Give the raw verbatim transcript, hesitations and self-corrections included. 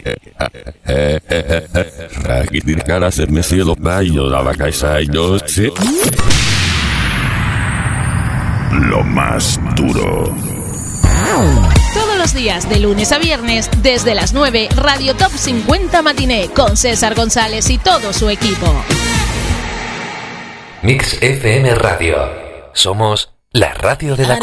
Rakitirkana se me cielo payo la vaca esa noche. Lo más duro. Todos los días, de lunes a viernes, desde las nueve, Radio Top cincuenta Matiné, con César González y todo su equipo. Mix F M Radio. Somos la radio de la